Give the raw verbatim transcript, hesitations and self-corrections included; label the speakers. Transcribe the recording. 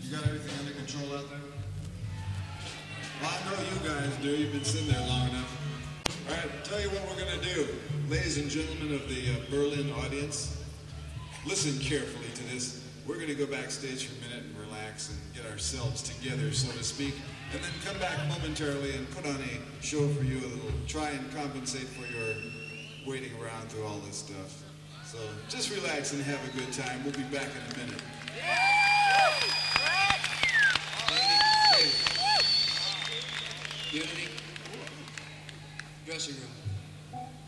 Speaker 1: You got everything under control out there? Well, I know you guys do. You've been sitting there long enough. All right, tell you what we're going to do. Ladies and gentlemen of the uh, Berlin audience, listen carefully to this. We're going to go backstage for a minute and relax and get ourselves together, so to speak, and then come back momentarily and put on a show for you. That'll try and compensate for your waiting around through all this stuff. So just relax and have a good time. We'll be back in a minute.
Speaker 2: Unity. Dressing room.